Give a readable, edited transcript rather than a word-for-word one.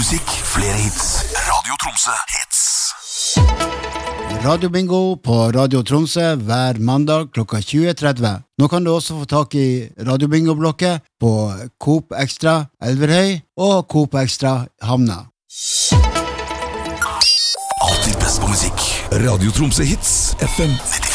musikk, flere hits. Radio Tromsø Hits. Radio Bingo på Radio Tromsø hver mandag klokka 20.30. Nå kan du også få tak i Radio Bingo-blokket på Coop Extra Elverhøy og Coop Extra Hamna. Alltid best på musikk. Radio Tromsø Hits FM 90.